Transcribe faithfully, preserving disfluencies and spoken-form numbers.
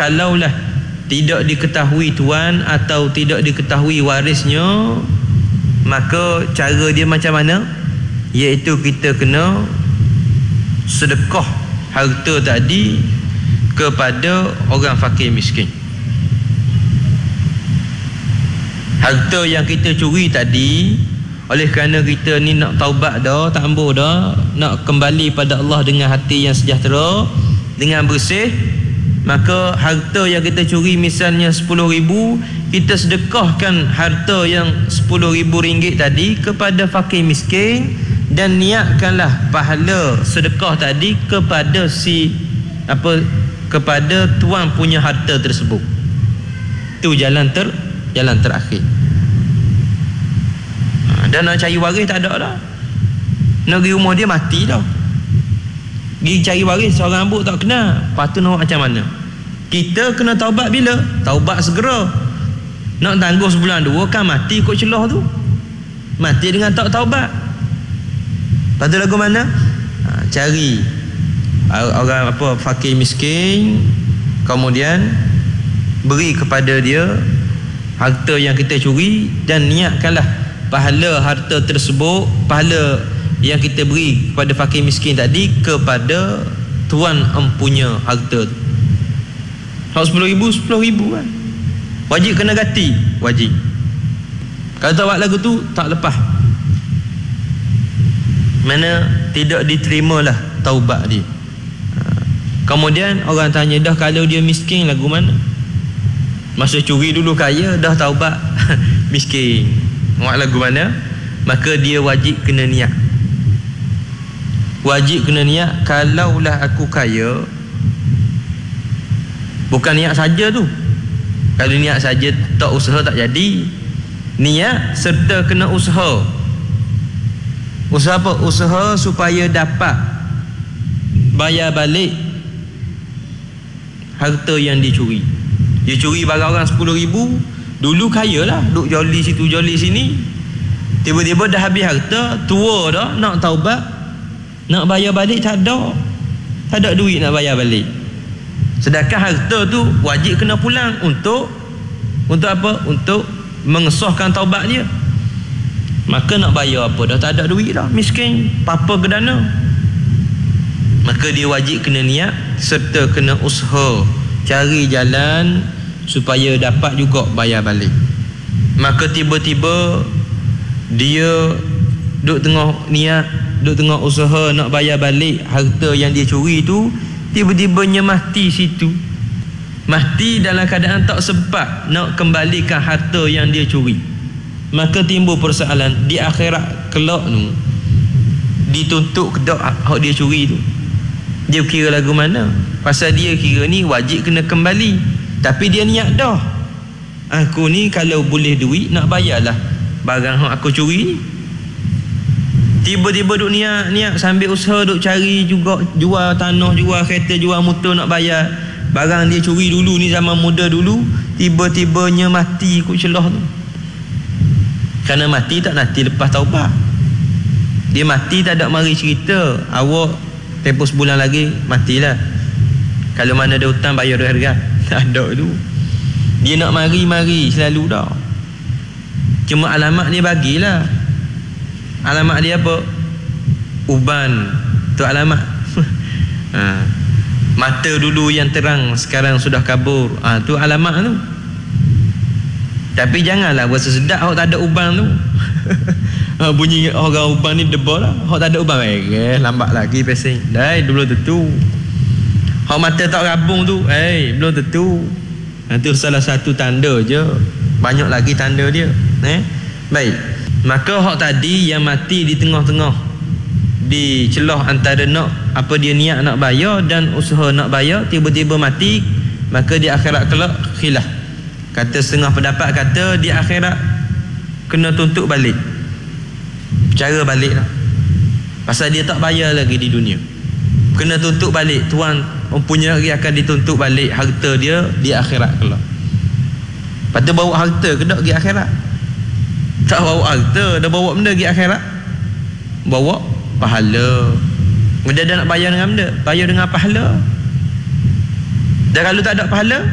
kalaulah tidak diketahui tuan atau tidak diketahui warisnya, maka cara dia macam mana? Iaitu kita kena sedekah harta tadi kepada orang fakir miskin. Harta yang kita curi tadi, oleh kerana kita ni nak taubat dah, tak ambuh dah, nak kembali pada Allah dengan hati yang sejahtera, dengan bersih, maka harta yang kita curi misalnya sepuluh ribu, kita sedekahkan harta yang sepuluh ribu ringgit tadi kepada fakir miskin, dan niatkanlah pahala sedekah tadi kepada si apa kepada tuan punya harta tersebut. Itu jalan ter jalan terakhir. Ha, dan nak cari waris tak ada dah. Nak pergi rumah dia mati dah. Pergi cari waris seorang ambuk tak kenal. Lepas tu nak macam mana? Kita kena taubat bila? Taubat segera. Nak tangguh sebulan dua kan mati kot celah tu. Mati dengan tak taubat. Lepas tu lagu mana? Ha, cari orang apa fakir miskin, kemudian beri kepada dia harta yang kita curi, dan niatkanlah pahala harta tersebut, pahala yang kita beri kepada fakir miskin tadi kepada tuan empunya harta tu. Kalau sepuluh ribu, sepuluh ribu kan. Wajib kena ganti, wajib. Kalau tak buat lagu tu tak lepas, mana tidak diterimalah taubat dia. Kemudian orang tanya, dah kalau dia miskin lagu mana? Masa curi dulu kaya, dah taubat miskin, buat lagu mana? Maka dia wajib kena niat. Wajib kena niat, kalaulah aku kaya. Bukan niat saja tu. Kalau niat saja tak usaha tak jadi. Niat serta kena usaha. Usaha apa? Usaha supaya dapat bayar balik harta yang dicuri. Dia curi barang orang sepuluh ribu, dulu kaya lah, duk joli situ joli sini, tiba-tiba dah habis harta, tua dah, nak taubat, nak bayar balik tak ada, tak ada duit nak bayar balik. Sedangkan harta tu wajib kena pulang untuk untuk apa? Untuk mengesahkan taubat dia. Maka nak bayar apa dah, tak ada duit dah, miskin, papa ke dana. Maka dia wajib kena niat serta kena usaha, cari jalan supaya dapat juga bayar balik. Maka tiba-tiba dia duk tengah niat, duk tengah usaha nak bayar balik harta yang dia curi tu, tiba-tibanya mati situ. Mati dalam keadaan tak sempat nak kembalikan harta yang dia curi. Maka timbul persoalan di akhirat kelak tu, dituntut kedak hak dia curi tu. Dia kira lagu mana? Pasal dia kira ni wajib kena kembali, tapi dia niat dah, aku ni kalau boleh duit nak bayarlah barang yang aku curi ni. Tiba-tiba duk niat niat sambil usaha duk cari juga, jual tanah, jual kereta, jual motor nak bayar barang dia curi dulu ni, zaman muda dulu. Tiba-tibanya mati ikut celah tu. Kerana mati tak nanti lepas taubat. Dia mati tak ada mari cerita, awak tempoh sebulan lagi matilah, kalau mana ada hutang bayar harga. Tak ada tu. Dia nak mari-mari selalu dah. Cuma alamat dia bagilah. Alamat dia apa? Uban. Tu alamat. Ha. Mata dulu yang terang sekarang sudah kabur. Ha, tu alamat tu. Tapi janganlah rasa sedap hok tak ada uban tu. Ha, bunyi orang uban ni debal lah. Hok tak ada uban, eh lambat lagi pesing. Dah belum tentu. Hok mata tak rabung tu, eh belum tentu. Itu salah satu tanda je. Banyak lagi tanda dia. Eh, baik. Maka hok tadi yang mati di tengah-tengah, di celah antara nak apa dia niat nak bayar dan usaha nak bayar, tiba-tiba mati, maka di akhirat kelak khilaf. Kata setengah pendapat kata di akhirat kena tuntut balik, cara balik lah. Pasal dia tak bayar lagi di dunia, kena tuntut balik. Tuan mempunyai lagi akan dituntut balik harta dia di akhirat kelak. Lepas tu bawa harta ke tak pergi akhirat? Tak bawa harta, dah bawa benda pergi akhirat, bawa pahala. Kemudian dia nak bayar dengan benda, bayar dengan pahala. Dan kalau tak ada pahala,